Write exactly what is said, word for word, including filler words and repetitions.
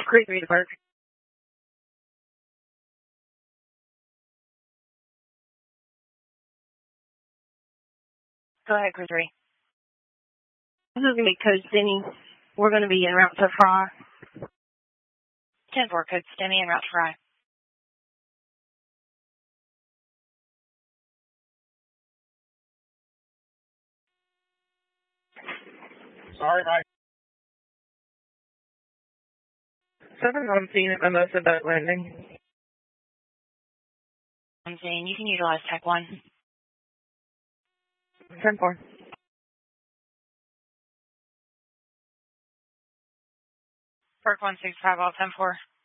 Crew three to Park. Go ahead, Crew three. This is going to be Code Stimmy. We're going to be en route to Fry. ten four, Code Stimmy, en route to Fry. Sorry, Mike. seven on scene at Mimosa Boat Landing. I'm saying you can utilize Tech one. ten four. Park one six five, all ten four.